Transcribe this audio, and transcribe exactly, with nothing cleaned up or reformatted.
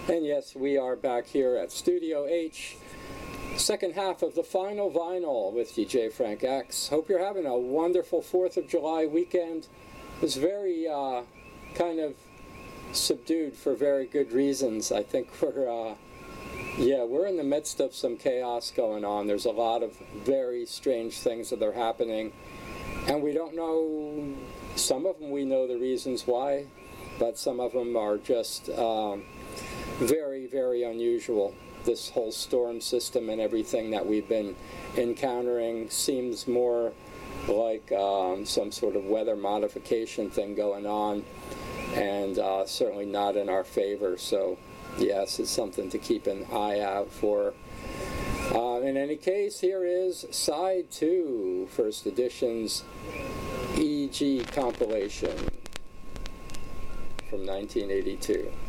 And yes, we are back here at Studio H, second half of the final vinyl with D J Frank X. Hope you're having a wonderful fourth of July weekend. It was very uh, kind of subdued for very good reasons. I think we're, uh, yeah, we're in the midst of some chaos going on. There's a lot of very strange things that are happening, and we don't know, some of them we know the reasons why, but some of them are just um, very, very unusual. This whole storm system and everything that we've been encountering seems more like um, some sort of weather modification thing going on, and uh, certainly not in our favor. So yes, it's something to keep an eye out for. Uh, in any case, here is side two, first edition's E G compilation from nineteen eighty-two.